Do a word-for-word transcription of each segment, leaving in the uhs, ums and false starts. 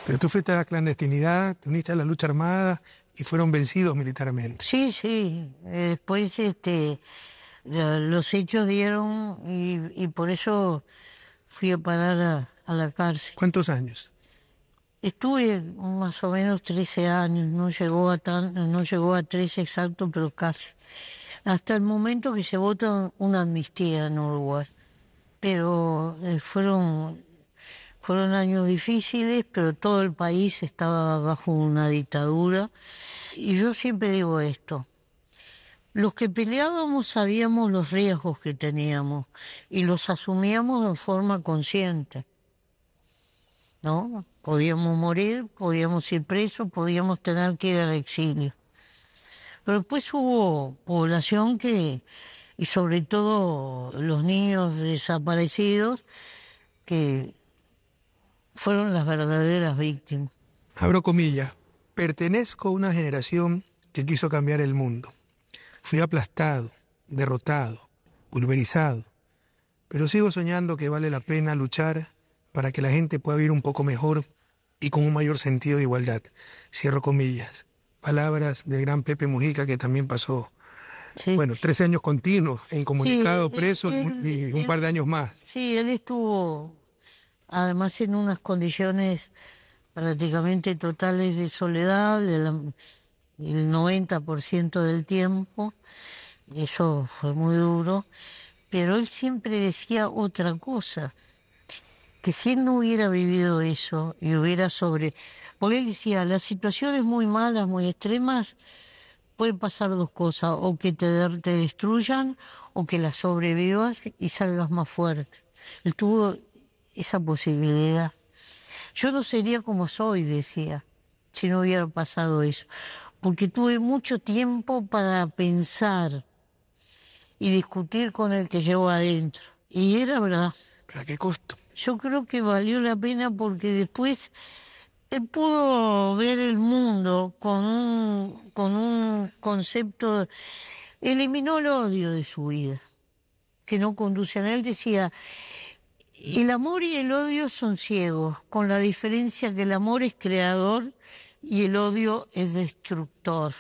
Pero tú fuiste a la clandestinidad, te uniste a la lucha armada y fueron vencidos militarmente. Sí, sí. Eh, Después este, la- los hechos dieron y, y por eso fui a parar a, a la cárcel. ¿Cuántos años? Estuve más o menos trece años, no llegó a tan, no llegó a trece exacto, pero casi. Hasta el momento que se vota una amnistía en Uruguay. Pero eh, fueron, fueron años difíciles, pero todo el país estaba bajo una dictadura. Y yo siempre digo esto, los que peleábamos sabíamos los riesgos que teníamos y los asumíamos en forma consciente, ¿no? Podíamos morir, podíamos ir presos, podíamos tener que ir al exilio. Pero después hubo población que, y sobre todo los niños desaparecidos, que fueron las verdaderas víctimas. Abro comillas. Pertenezco a una generación que quiso cambiar el mundo. Fui aplastado, derrotado, pulverizado. Pero sigo soñando que vale la pena luchar para que la gente pueda vivir un poco mejor y con un mayor sentido de igualdad. Cierro comillas. Palabras del gran Pepe Mujica, que también pasó, Sí. bueno, trece años continuos, incomunicado, Sí, preso él- y un él- par de años más. Sí, él estuvo además en unas condiciones prácticamente totales de soledad el, el noventa por ciento del tiempo. Eso fue muy duro, pero él siempre decía otra cosa, que si él no hubiera vivido eso y hubiera sobre... Porque él decía, las situaciones muy malas, muy extremas, pueden pasar dos cosas, o que te, de- te destruyan o que las sobrevivas y salgas más fuerte. Él tuvo esa posibilidad. Yo no sería como soy, decía, si no hubiera pasado eso, porque tuve mucho tiempo para pensar y discutir con el que llevo adentro. Y era verdad. ¿Pero a qué costo? Yo creo que valió la pena porque después él pudo ver el mundo con un, con un concepto, eliminó el odio de su vida, que no conduce a él. Decía, el amor y el odio son ciegos, con la diferencia que el amor es creador y el odio es destructor.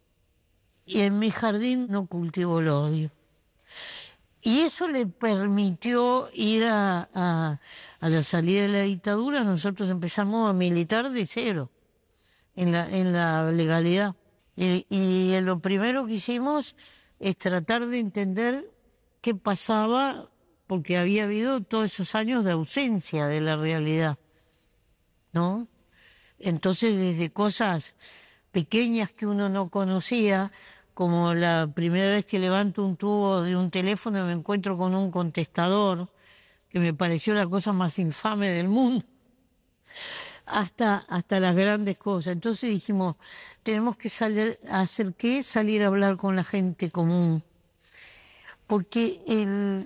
Y en mi jardín no cultivo el odio. Y eso le permitió ir a, a, a la salida de la dictadura. Nosotros empezamos a militar de cero en la, en la legalidad. Y, y lo primero que hicimos es tratar de entender qué pasaba, porque había habido todos esos años de ausencia de la realidad, ¿no? Entonces, desde cosas pequeñas que uno no conocía, como la primera vez que levanto un tubo de un teléfono y me encuentro con un contestador, que me pareció la cosa más infame del mundo, hasta, hasta las grandes cosas. Entonces dijimos, tenemos que salir a hacer qué, salir a hablar con la gente común, porque el,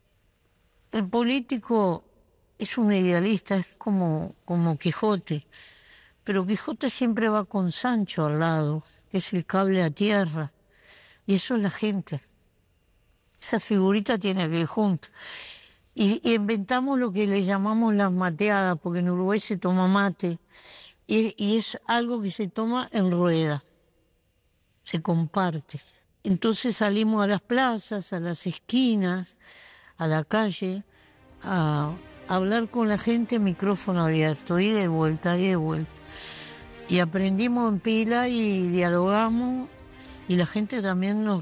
el político es un idealista, es como, como Quijote, pero Quijote siempre va con Sancho al lado, que es el cable a tierra, y eso es la gente. Esa figurita tiene que ir junto. Y, y inventamos lo que le llamamos las mateadas, porque en Uruguay se toma mate, y, y es algo que se toma en rueda, se comparte. Entonces salimos a las plazas, a las esquinas, a la calle, a, a hablar con la gente, micrófono abierto, y de vuelta, y de vuelta. Y aprendimos en pila y dialogamos, y la gente también nos